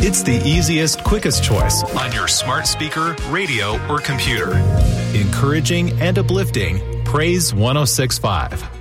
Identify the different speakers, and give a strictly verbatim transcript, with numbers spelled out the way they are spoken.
Speaker 1: It's the easiest, quickest choice on your smart speaker, radio, or computer. Encouraging and uplifting Praise one oh six point five.